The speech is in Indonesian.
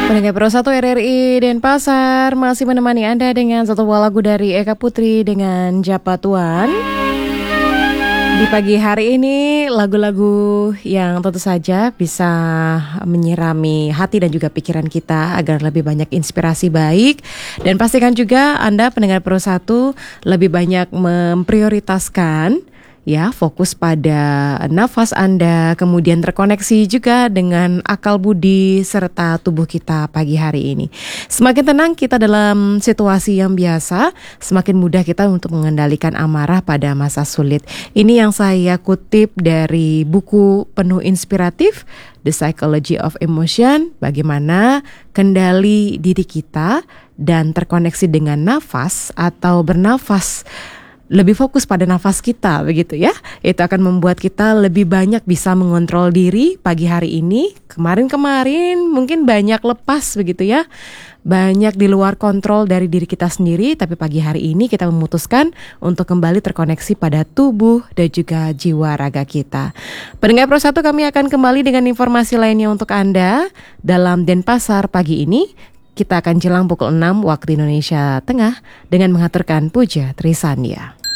Pendengar Pro 1 RRI Denpasar masih menemani Anda dengan satu buah lagu dari Eka Putri dengan Japa Tuan. Di pagi hari ini lagu-lagu yang tentu saja bisa menyirami hati dan juga pikiran kita agar lebih banyak inspirasi baik. Dan pastikan juga Anda pendengar Pro 1 lebih banyak memprioritaskan fokus pada nafas Anda, kemudian terkoneksi juga dengan akal budi serta tubuh kita pagi hari ini. Semakin tenang kita dalam situasi yang biasa, semakin mudah kita untuk mengendalikan amarah pada masa sulit. Ini yang saya kutip dari buku penuh inspiratif, The Psychology of Emotion, bagaimana kendali diri kita dan terkoneksi dengan nafas atau bernafas. Lebih fokus pada nafas kita begitu ya. Itu akan membuat kita lebih banyak bisa mengontrol diri pagi hari ini. Kemarin mungkin banyak lepas begitu ya. Banyak di luar kontrol dari diri kita sendiri. Tapi pagi hari ini kita memutuskan untuk kembali terkoneksi pada tubuh dan juga jiwa raga kita. Pendengar Pro 1, kami akan kembali dengan informasi lainnya untuk Anda dalam Denpasar pagi ini. Kita akan jelang pukul 6 waktu Indonesia Tengah dengan mengaturkan Puja Trisandia.